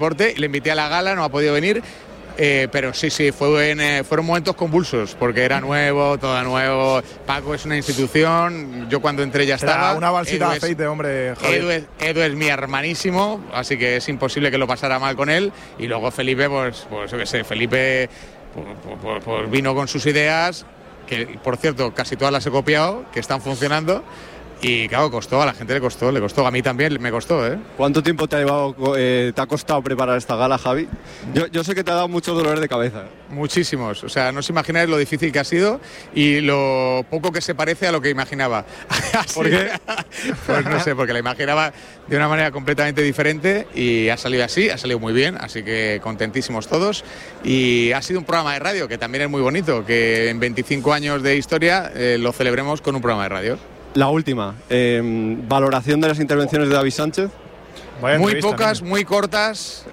deporte. Le invité a la gala, no ha podido venir. Pero sí, fueron momentos convulsos, porque era nuevo, todo nuevo. Paco es una institución, yo cuando entré ya estaba. Era una balsita de aceite, hombre, Javier. Edu es mi hermanísimo, así que es imposible que lo pasara mal con él. Y luego Felipe, pues yo qué sé, Felipe pues vino con sus ideas, que por cierto casi todas las he copiado, que están funcionando. Y claro, costó, a la gente le costó, a mí también me costó, ¿eh? ¿Cuánto tiempo te ha costado preparar esta gala, Javi? Yo sé que te ha dado mucho dolor de cabeza. Muchísimos, o sea, no os imagináis lo difícil que ha sido y lo poco que se parece a lo que imaginaba. ¿Por qué? Pues no sé, porque la imaginaba de una manera completamente diferente y ha salido así, ha salido muy bien, así que contentísimos todos. Y ha sido un programa de radio que también es muy bonito, que en 25 años de historia lo celebremos con un programa de radio. La última, valoración de las intervenciones de David Sánchez. Muy pocas, muy cortas,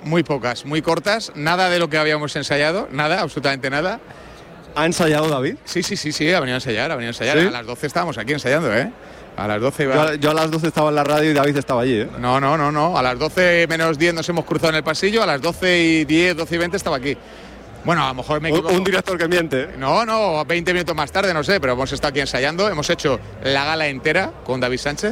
nada de lo que habíamos ensayado, nada, absolutamente nada. ¿Ha ensayado David? Sí, ha venido a ensayar. ¿Sí? A las 12 estábamos aquí ensayando, ¿eh? A las 12 iba... Yo a las 12 estaba en la radio y David estaba allí, ¿eh? No, a las 12 menos 10 nos hemos cruzado en el pasillo, a las 12 y 10, 12 y 20 estaba aquí. Bueno, a lo mejor me equivoco. Un director que miente. No, 20 minutos más tarde, no sé, pero hemos estado aquí ensayando. Hemos hecho la gala entera con David Sánchez.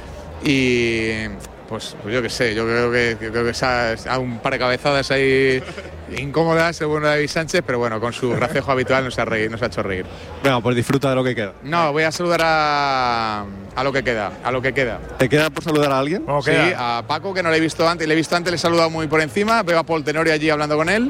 Y pues yo qué sé, yo creo que ha un par de cabezadas ahí incómodas el bueno David Sánchez, pero bueno, con su gracejo habitual nos ha hecho reír. Venga, pues disfruta de lo que queda. No, voy a saludar a lo que queda. ¿Te queda por saludar a alguien? Sí, a Paco, que no le he visto antes, le he saludado muy por encima. Veo a Paul Tenorio allí hablando con él.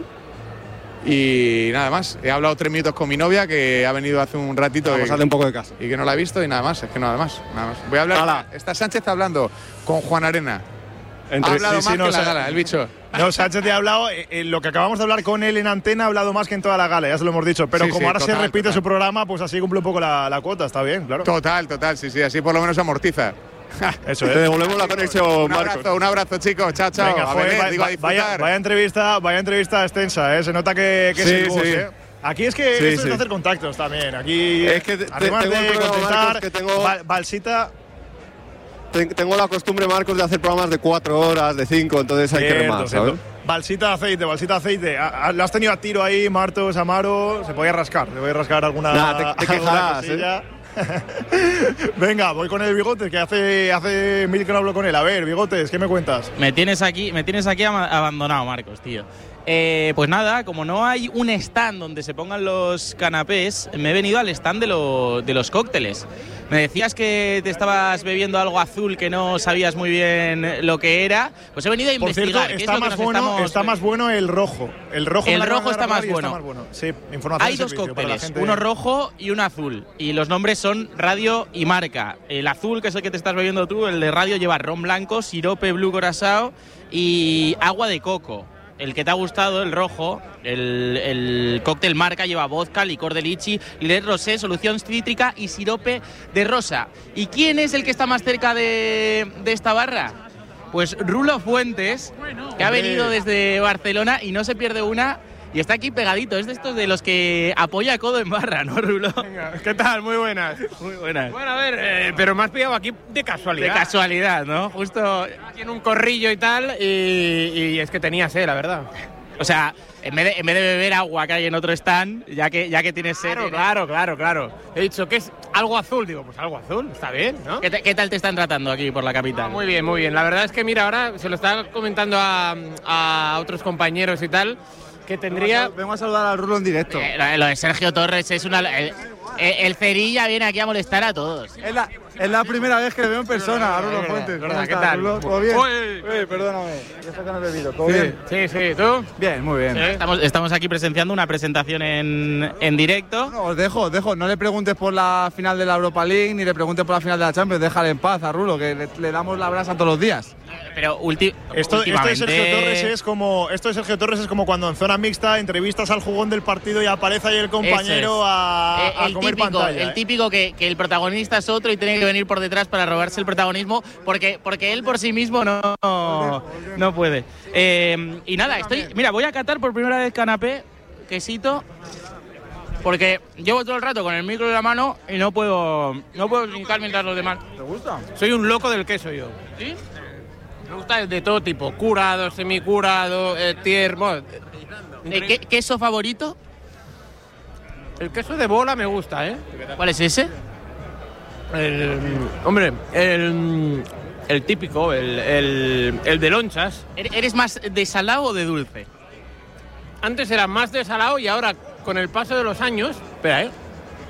Y nada más, he hablado 3 minutos con mi novia, que ha venido hace un ratito. Vamos a darle un poco de caso. Y que no la he visto y nada más. Voy a hablar. Está Sánchez hablando con Juan Arena. Ha hablado más que en la gala, el bicho. No, Sánchez te ha hablado, lo que acabamos de hablar con él en antena ha hablado más que en toda la gala, ya se lo hemos dicho. Pero como ahora se repite su programa, pues así cumple un poco la cuota, está bien, claro. Total, sí, así por lo menos amortiza. Eso es. Te devolvemos la conexión, Marcos. Un abrazo, chicos. Chao. Venga, vaya entrevista extensa, se nota que es el boss, Aquí es que esto es hacer contactos también. Aquí es que además de contentar, Balsita. Tengo la costumbre, Marcos, de hacer programas de 4 horas, de 5, entonces hay que remar, ¿sabes? Balsita aceite. Lo has tenido a tiro ahí, Martos, Amaro. Se podía rascar alguna. Nada, te quejarás, Venga, voy con el Bigotes, que hace mil que no hablo con él. A ver, Bigotes, ¿qué me cuentas? Me tienes aquí abandonado, Marcos, tío. Pues nada, como no hay un stand donde se pongan los canapés, me he venido al stand de los cócteles. Me decías que te estabas bebiendo algo azul que no sabías muy bien lo que era. Pues he venido a investigar. Por cierto, está más bueno el rojo. El rojo está más bueno. Sí, información. Hay 2 cócteles, uno rojo y uno azul. Y los nombres son Radio y Marca. El azul, que es el que te estás bebiendo tú, el de Radio lleva ron blanco, sirope blue Curaçao y agua de coco. El que te ha gustado, el rojo, el cóctel Marca lleva vodka, licor de lichi, led rosé, solución cítrica y sirope de rosa. ¿Y quién es el que está más cerca de esta barra? Pues Rulo Fuentes, que ha venido desde Barcelona y no se pierde una. Y está aquí pegadito, es de estos de los que apoya codo en barra, ¿no, Rulo? Venga, ¿qué tal? Muy buenas. Muy buenas. Bueno, a ver, pero me has pillado aquí de casualidad. De casualidad, ¿no? Justo aquí en un corrillo y tal, y es que tenía sed, la verdad. O sea, en vez de beber agua que hay en otro stand, ya que tienes sed. Claro. He dicho que es algo azul, digo, pues algo azul, está bien, ¿no? ¿Qué tal te están tratando aquí por la capital? Muy bien. La verdad es que, mira, ahora se lo estaba comentando a otros compañeros y tal, que tendría... Vengo a saludar al Rulo en directo. Lo de Sergio Torres es una... El Cerilla viene aquí a molestar a todos. Es la primera vez que le veo en persona a Rulo Fuentes. ¿Qué tal? Rulo? ¿Todo bien? Perdóname, ya está que no he bebido. ¿Todo bien? Sí, ¿tú? Bien, muy bien. ¿Sí? Estamos aquí presenciando una presentación en directo. No, os dejo. No le preguntes por la final de la Europa League ni le preguntes por la final de la Champions. Déjale en paz a Rulo, que le damos la brasa todos los días. Pero esto de Sergio Torres es como cuando en zona mixta entrevistas al jugón del partido y aparece ahí el compañero a comer pantalla. El típico que el protagonista es otro y tiene que venir por detrás para robarse el protagonismo porque él por sí mismo no puede. Y nada, voy a catar por primera vez canapé, quesito, porque llevo todo el rato con el micro en la mano y no puedo brincar mientras los demás. ¿Te gusta? Soy un loco del queso yo. ¿Sí? Me gusta de todo tipo, curado, semicurado, tierno. ¿Queso favorito? El queso de bola me gusta, ¿eh? ¿Cuál es ese? El típico, el de lonchas. ¿Eres más de salado o de dulce? Antes era más de salado y ahora, con el paso de los años... Espera, ¿eh?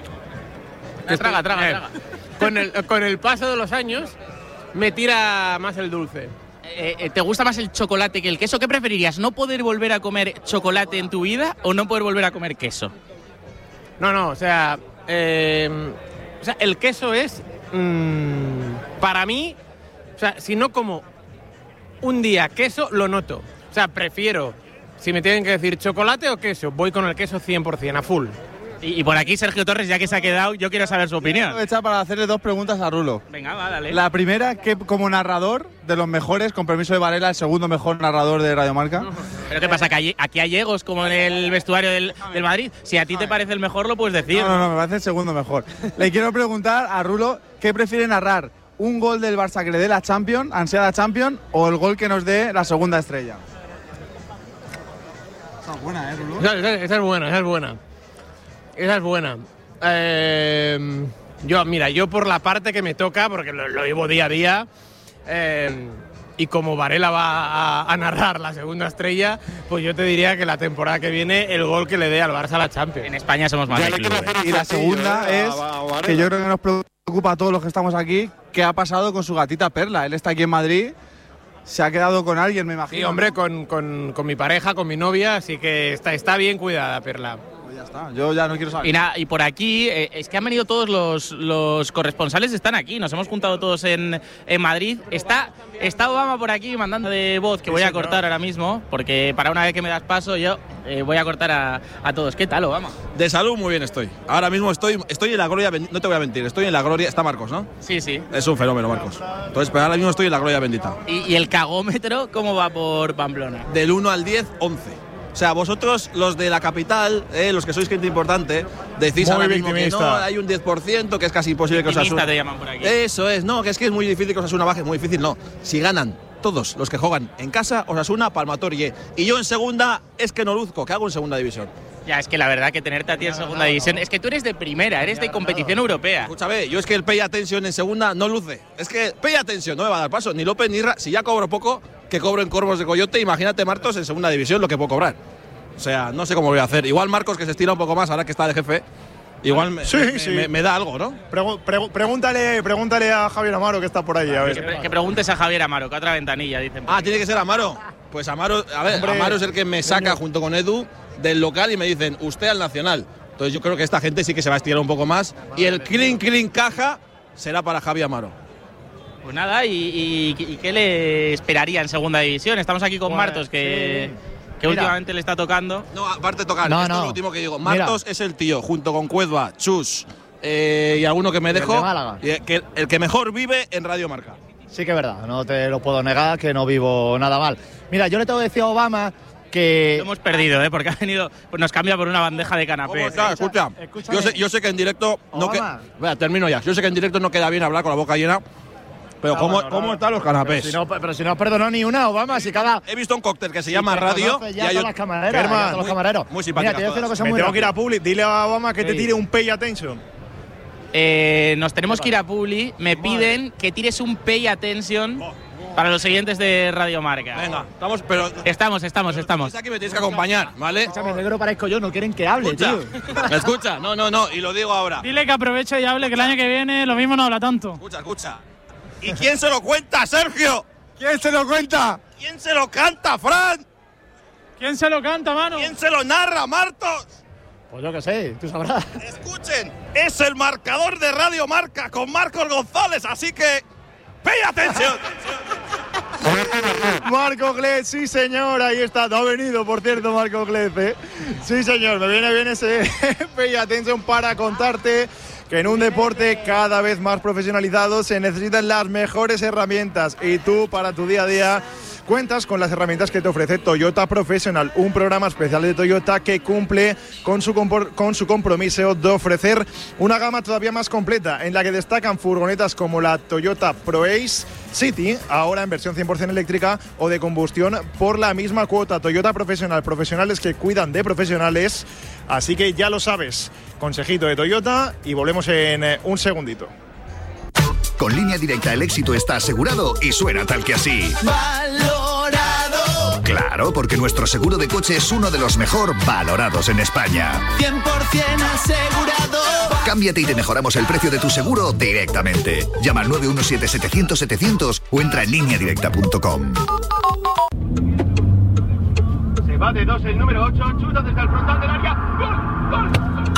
Traga. Con el paso de los años, me tira más el dulce. ¿Te gusta más el chocolate que el queso? ¿Qué preferirías? ¿No poder volver a comer chocolate en tu vida o no poder volver a comer queso? No, o sea, el queso es, para mí, o sea, si no como un día queso, lo noto. O sea, prefiero, si me tienen que decir chocolate o queso, voy con el queso 100%, a full. Y por aquí Sergio Torres, ya que se ha quedado, yo quiero saber su opinión. Voy a aprovechar para hacerle 2 preguntas a Rulo. Venga, va, dale. La primera, que como narrador de los mejores, con permiso de Varela, el segundo mejor narrador de Radio Marca. ¿Pero qué pasa? ¿Que aquí hay egos como en el vestuario del Madrid? Si a ti te parece el mejor, lo puedes decir. No, me parece el segundo mejor. Le quiero preguntar a Rulo, ¿qué prefiere narrar? ¿Un gol del Barça que le dé la Champions, ansiada Champions, o el gol que nos dé la segunda estrella? Esa es buena, Rulo? Esa es buena. Yo por la parte que me toca, porque lo llevo día a día, y como Varela va a narrar la segunda estrella, pues yo te diría que la temporada que viene el gol que le dé al Barça a la Champions. En España somos más de club, Y la segunda es, que yo creo que nos preocupa a todos los que estamos aquí, ¿qué ha pasado con su gatita Perla? Él está aquí en Madrid, se ha quedado con alguien, me imagino. Sí, hombre, ¿no? con mi pareja, con mi novia, así que está bien cuidada, Perla. Ya está, yo ya no quiero saber. Y por aquí, es que han venido todos los corresponsales, están aquí, nos hemos juntado todos en Madrid. Está Obama por aquí mandando de voz, que voy a cortar ahora mismo, porque para una vez que me das paso yo voy a cortar a todos. ¿Qué tal, Obama? De salud muy bien estoy. Ahora mismo estoy en la gloria, no te voy a mentir, estoy en la gloria. Está Marcos, ¿no? Sí. Es un fenómeno, Marcos. Entonces, pero ahora mismo estoy en la gloria bendita. ¿Y el cagómetro cómo va por Pamplona? Del 1 al 10, 11. O sea, vosotros, los de la capital, los que sois gente importante, decís ahora mismo que no, hay un 10%, que es casi imposible que Osasuna... te llaman por aquí. Eso es, no, que es muy difícil que Osasuna baje, muy difícil, no. Si ganan todos los que juegan en casa, Osasuna, Palmatorie. Y yo en segunda, es que no luzco, ¿qué hago en segunda división? Ya, es que la verdad que tenerte a ti en segunda división, es que tú eres de primera, eres de competición europea. Escúchame, yo es que el pay attention en segunda no luce. Es que pay attention no me va a dar paso, ni López ni Ra. Si ya cobro poco, que cobro en Corvos de Coyote, imagínate Martos en segunda división lo que puedo cobrar. O sea, no sé cómo voy a hacer. Igual Marcos, que se estira un poco más ahora que está de jefe, igual me da algo, ¿no? Pregúntale a Javier Amaro, que está por ahí. A ver. Que preguntes a Javier Amaro, que otra ventanilla, dicen. ¿Tiene que ser Amaro? Pues Amaro, a ver, hombre, Amaro es el que me saca junto con Edu del local y me dicen, usted al Nacional. Entonces yo creo que esta gente sí que se va a estirar un poco más. Y el clean caja será para Javier Amaro. Pues nada, ¿y qué le esperaría en segunda división? Estamos aquí con Martos, que últimamente le está tocando. No, aparte de tocar, esto es lo último que digo. Martos es el tío, junto con Cuezba, Chus y alguno que me dejo, el que mejor vive en Radio Marca. Sí que es verdad, no te lo puedo negar, que no vivo nada mal. Mira, yo le tengo que decir a Obama que... Lo hemos perdido, porque ha venido, pues nos cambia por una bandeja de canapés. Escucha, yo sé que en directo... termino ya. Yo sé que en directo no queda bien hablar con la boca llena. Pero ¿cómo están los canapés? Pero si no has perdonado ni una, Obama, si cada... He visto un cóctel que se llama Radio y hay los camareros. Muy simpático. Mira, te una cosa me muy tengo que ir a Publi. Dile a Obama que te tire un pay attention. Nos tenemos que ir a Publi. Me piden que tires un pay attention para los siguientes de Radio Marca. Venga, estamos. Aquí me tienes que acompañar, ¿vale? Escúchame, negro parezco yo, no quieren que hable, tío. Escucha, no, y lo digo ahora. Dile que aproveche y hable, que el año que viene lo mismo no habla tanto. Escucha. ¿Y quién se lo cuenta, Sergio? ¿Quién se lo cuenta? ¿Quién se lo canta, Fran? ¿Quién se lo canta, mano? ¿Quién se lo narra, Martos? Pues yo qué sé, tú sabrás. Escuchen, es el marcador de Radio Marca con Marcos González, así que ¡pay atención! Marco Glez, sí señor, ahí está. No ha venido, por cierto, Marco Glez, ¿eh? Sí señor, me viene bien ese pay attention para contarte que en un deporte cada vez más profesionalizado se necesitan las mejores herramientas y tú para tu día a día cuentas con las herramientas que te ofrece Toyota Professional, un programa especial de Toyota que cumple con su compromiso de ofrecer una gama todavía más completa, en la que destacan furgonetas como la Toyota ProAce City, ahora en versión 100% eléctrica o de combustión, por la misma cuota. Toyota Professional, profesionales que cuidan de profesionales. Así que ya lo sabes, consejito de Toyota, y volvemos en un segundito. Con Línea Directa el éxito está asegurado y suena tal que así. ¡Valorado! Claro, porque nuestro seguro de coche es uno de los mejor valorados en España. 100% asegurado. Cámbiate y te mejoramos el precio de tu seguro directamente. Llama al 917-700-700 o entra en lineadirecta.com. Se va de 2 el número 8, chuta desde el frontal del área. ¡Gol! ¡Gol!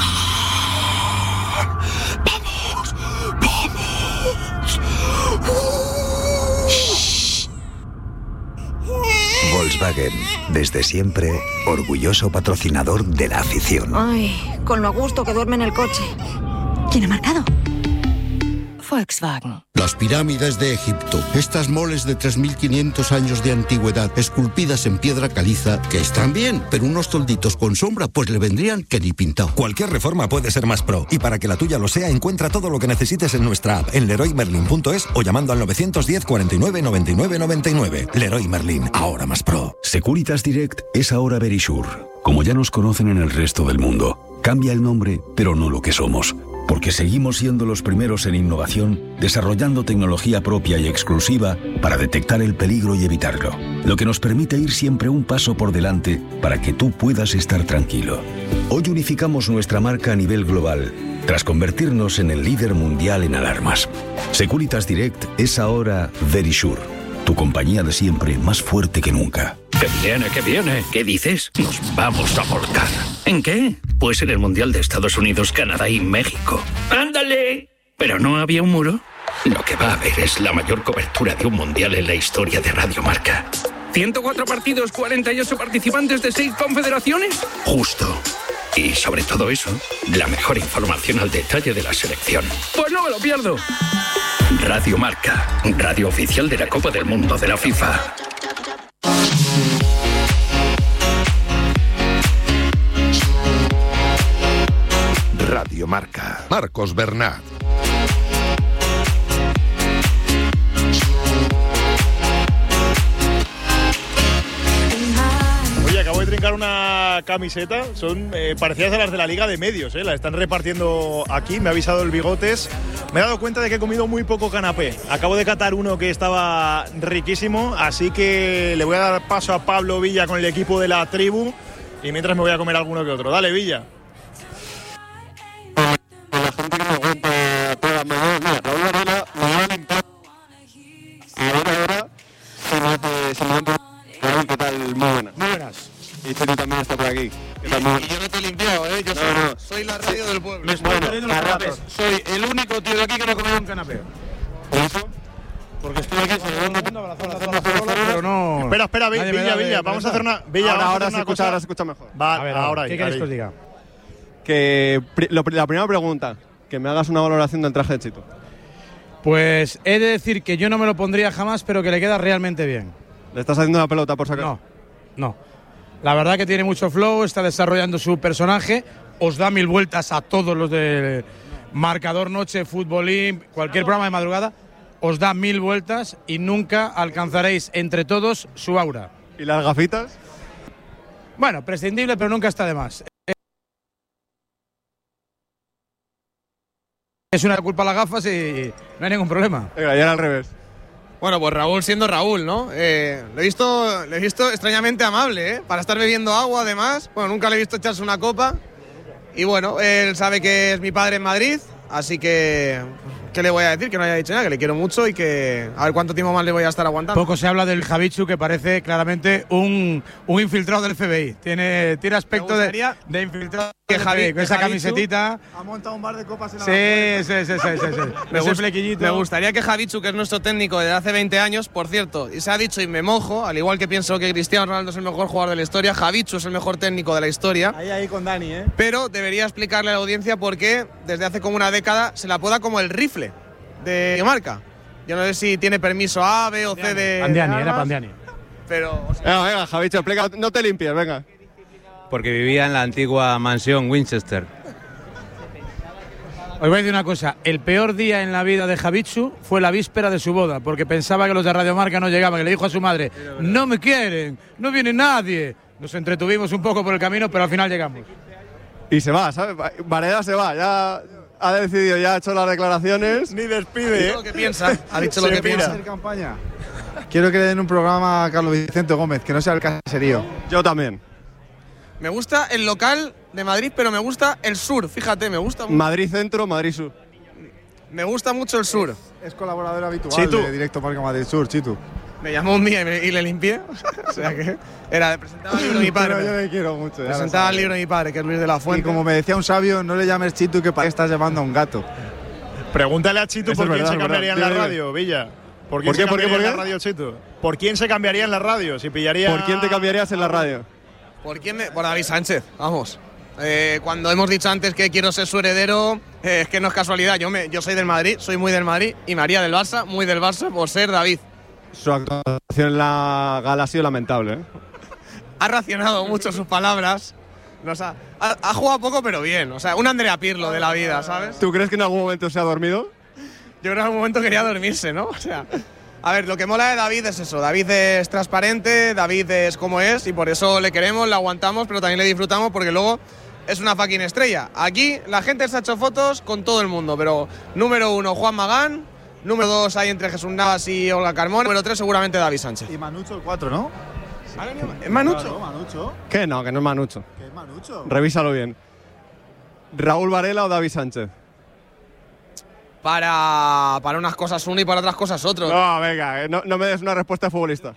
Volkswagen, desde siempre, orgulloso patrocinador de la afición. Ay, con lo a gusto que duerme en el coche. ¿Quién ha marcado? Volkswagen. Las pirámides de Egipto, estas moles de 3.500 años de antigüedad, esculpidas en piedra caliza, que están bien, pero unos tolditos con sombra pues le vendrían que ni pintado. Cualquier reforma puede ser más pro, y para que la tuya lo sea, encuentra todo lo que necesites en nuestra app, en leroymerlin.es o llamando al 910 49 99 99. Leroy Merlin, ahora más pro. Securitas Direct es ahora Verisure. Como ya nos conocen en el resto del mundo, cambia el nombre, pero no lo que somos. Porque seguimos siendo los primeros en innovación, desarrollando tecnología propia y exclusiva para detectar el peligro y evitarlo. Lo que nos permite ir siempre un paso por delante para que tú puedas estar tranquilo. Hoy unificamos nuestra marca a nivel global, tras convertirnos en el líder mundial en alarmas. Securitas Direct es ahora Verisure, tu compañía de siempre más fuerte que nunca. ¡Que viene, que viene! ¿Qué dices? Nos vamos a volcar. ¿En qué? Pues en el Mundial de Estados Unidos, Canadá y México. ¡Ándale! ¿Pero no había un muro? Lo que va a haber es la mayor cobertura de un Mundial en la historia de Radio Marca. 104 partidos, 48 participantes de 6 confederaciones. Justo. Y sobre todo eso, la mejor información al detalle de la selección. ¡Pues no me lo pierdo! Radio Marca, radio oficial de la Copa del Mundo de la FIFA. Radio Marca. Marcos Bernat. Oye, acabo de trincar una camiseta, son parecidas a las de la Liga de Medios, la están repartiendo aquí, me ha avisado el Bigotes. Me he dado cuenta de que he comido muy poco canapé. Acabo de catar uno que estaba riquísimo, así que le voy a dar paso a Pablo Villa con el equipo de la tribu y mientras me voy a comer alguno que otro. Dale, Villa. ¿Qué tal? Muy buenas. Muy buenas. Y Tony también está por aquí. Y yo no te he limpiado, yo soy la radio del pueblo. Me estoy perdiendo los canapés. Soy el único tío de aquí que no ha comido un canapé. ¿Por eso? Porque estoy aquí celebrando, pero no. Espera, Villa, vamos a hacer una. Villa, ahora se escucha mejor. Vale, ahora. ¿Qué queréis que os diga? Que la primera pregunta, que me hagas una valoración del traje de Chito. Pues he de decir que yo no me lo pondría jamás, pero que le queda realmente bien. ¿Le estás haciendo la pelota por sacar? No. La verdad que tiene mucho flow, está desarrollando su personaje, os da 1000 vueltas a todos los de Marcador Noche, Futbolín, cualquier programa de madrugada, os da 1000 vueltas y nunca alcanzaréis entre todos su aura. ¿Y las gafitas? Bueno, prescindible, pero nunca está de más. Es una culpa a las gafas y no hay ningún problema. Venga, ya era al revés. Bueno, pues Raúl siendo Raúl, ¿no? Lo he visto extrañamente amable, ¿eh? Para estar bebiendo agua, además. Bueno, nunca le he visto echarse una copa. Y bueno, él sabe que es mi padre en Madrid, así que... ¿Qué le voy a decir? Que no haya dicho nada, que le quiero mucho y que a ver cuánto tiempo más le voy a estar aguantando. Poco se habla del Javichu, que parece claramente un infiltrado del FBI. Tiene aspecto de infiltrado del FBI, con esa camisetita. Ha montado un bar de copas en la Sí. Me gustaría que Javichu, que es nuestro técnico desde hace 20 años, por cierto, y se ha dicho y me mojo, al igual que pienso que Cristiano Ronaldo es el mejor jugador de la historia, Javichu es el mejor técnico de la historia. Ahí con Dani, ¿eh? Pero debería explicarle a la audiencia por qué desde hace como una década se la apoda como el rifle de marca. Yo no sé si tiene permiso A, B o C de... Pandiani, era Pandiani. pero... O Venga, sea, venga, Javicho, explica, no te limpies, venga. Porque vivía en la antigua mansión Winchester. Os voy a decir una cosa, el peor día en la vida de Javichu fue la víspera de su boda, porque pensaba que los de Radio Marca no llegaban, que le dijo a su madre, no me quieren, no viene nadie. Nos entretuvimos un poco por el camino, pero al final llegamos. Y se va, ¿sabes? Varela se va, ya ha decidido, ya ha hecho las declaraciones. Ni despide, lo que piensa, ha dicho lo que piensa. Hacer campaña. Quiero que le den un programa a Carlos Vicente Gómez, que no sea el caserío. Yo también. Me gusta el local de Madrid, pero me gusta el sur, fíjate, me gusta mucho. Madrid Centro, Madrid Sur. Me gusta mucho el sur. Es colaborador habitual Chitu. de Directo Marca Madrid Sur, Chitu. Me llamó un día y le limpié. O sea que presentaba el libro de mi padre. Pero yo le quiero mucho. Presentaba el libro de mi padre, que es Luis de la Fuente. Y como me decía un sabio, no le llames Chitu, que para qué estás llamando a un gato. Pregúntale a Chitu Eso por es quién verdad, se cambiaría en la dime. radio, Villa. ¿Por qué? en la radio, Chitu? ¿Por quién se cambiaría en la radio? Si pillaría... ¿Por quién te cambiarías en la radio? ¿Por quién por David Sánchez, vamos. Cuando hemos dicho antes que quiero ser su heredero, es que no es casualidad. Yo soy del Madrid, soy muy del Madrid, y María del Barça, muy del Barça, por ser David. Su actuación en la gala ha sido lamentable, ¿eh? Ha racionado mucho sus palabras. Ha jugado poco, pero bien. O sea, un Andrea Pirlo de la vida, ¿sabes? ¿Tú crees que en algún momento se ha dormido? Yo creo que en algún momento quería dormirse, ¿no? O sea, a ver, lo que mola de David es eso. David es transparente, David es como es, y por eso le queremos, le aguantamos, pero también le disfrutamos porque luego es una fucking estrella. Aquí la gente se ha hecho fotos con todo el mundo, pero número 1, Juan Magán. Número 2 hay entre Jesús Navas y Olga Carmona. Número 3 seguramente David Sánchez. Y Manucho el 4, ¿no? ¿Es Manucho? Claro, Manucho. Que no es Manucho. ¿Qué es Manucho? Revísalo bien. ¿Raúl Varela o David Sánchez? Para unas cosas uno y para otras cosas otro. No, venga, no me des una respuesta de futbolista.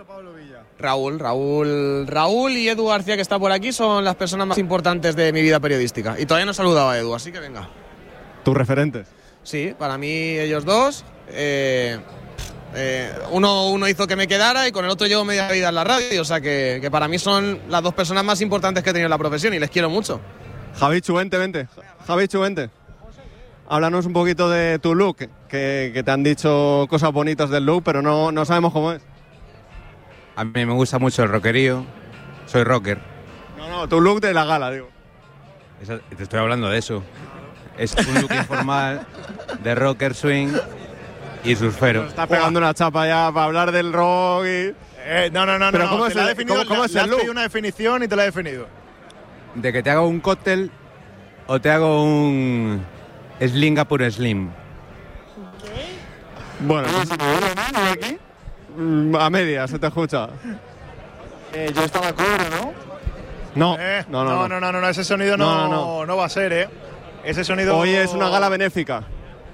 Raúl y Edu García, que está por aquí, son las personas más importantes de mi vida periodística. Y todavía no he saludado a Edu, así que venga. ¿Tus referentes? Sí, para mí ellos dos. Uno hizo que me quedara y con el otro llevo media vida en la radio. O sea que para mí son las dos personas más importantes que he tenido en la profesión y les quiero mucho. Javichu, vente. Javichu, vente. Háblanos un poquito de tu look, que te han dicho cosas bonitas del look, pero no sabemos cómo es. A mí me gusta mucho el rockerío. Soy rocker. No, tu look de la gala, digo. Te estoy hablando de eso. Es un look informal de rocker, swing y surfero. Está pegando una chapa ya para hablar del rock y... No. ¿Pero cómo es te la ha el- definido, cómo es le el has look? pedido una definición y te la ha definido. De que te hago un cóctel o te hago un Slinga puro slim. Bueno, aquí? A media, se te escucha. Yo estaba a cobro, No, No, ese sonido no va a ser, ¿eh? Ese sonido... Hoy es una gala benéfica.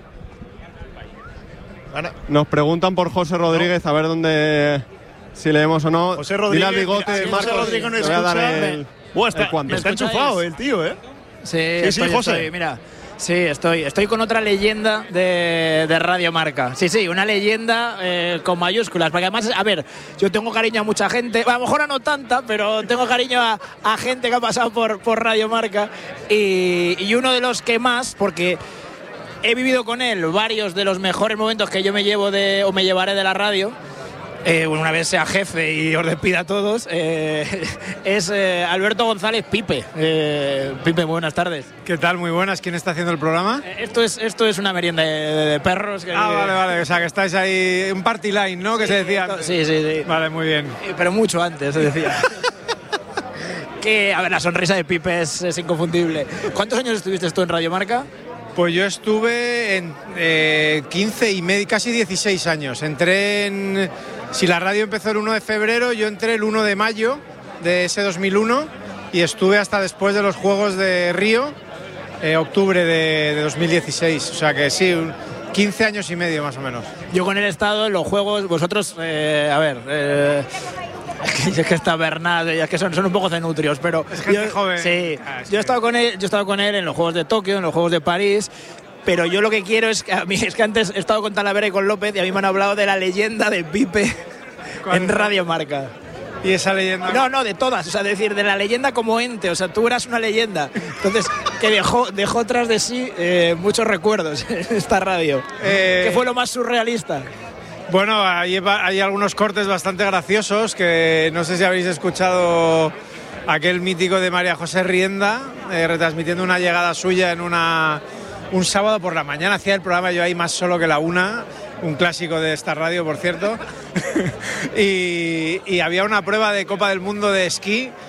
Nos preguntan por José Rodríguez, a ver dónde... Si leemos o no. José Rodríguez, Dile al bigote, mira, si Marcos, José Rodríguez no te voy a dar escucha, el cuándo. está enchufado el tío, ¿eh? Sí, José. estoy, mira. Sí, estoy con otra leyenda de Radio Marca. Sí, una leyenda con mayúsculas. Porque además, a ver, yo tengo cariño a mucha gente. A lo mejor no tanta, pero tengo cariño a gente que ha pasado por Radio Marca. Y uno de los que más, porque he vivido con él varios de los mejores momentos que yo me llevo o me llevaré de la radio. Una vez sea jefe y os despida a todos, es Alberto González Pipe. Pipe, buenas tardes. ¿Qué tal? Muy buenas. ¿Quién está haciendo el programa? Esto es una merienda de perros. Vale. O sea, que estáis ahí, un party line, ¿no? Que se decía antes. Sí. Vale, muy bien. Pero mucho antes, se decía. Que, a ver, la sonrisa de Pipe es inconfundible. ¿Cuántos años estuviste tú en Radio Marca? Pues yo estuve en 15 y medio, casi 16 años. Entré en... Si la radio empezó el 1 de febrero, yo entré el 1 de mayo de ese 2001 y estuve hasta después de los Juegos de Río, octubre de 2016. O sea que sí, 15 años y medio más o menos. Yo con él he estado en los Juegos, vosotros, es que está Bernat, es que son un poco cenutrios, pero es gente joven. Sí, yo he estado con él en los Juegos de Tokio, en los Juegos de París. Pero yo lo que quiero es que antes he estado con Talavera y con López y a mí me han hablado de la leyenda de Pipe en Radio Marca. ¿Y esa leyenda? No, de todas, o sea, decir, de la leyenda como ente, o sea, tú eras una leyenda. Entonces, que dejó tras de sí muchos recuerdos en esta radio. ¿Qué fue lo más surrealista? Bueno, hay algunos cortes bastante graciosos que no sé si habéis escuchado aquel mítico de María José Rienda, retransmitiendo una llegada suya en un sábado por la mañana. Hacía el programa Yo ahí más solo que la una, un clásico de esta radio, por cierto. y había una prueba de Copa del Mundo de esquí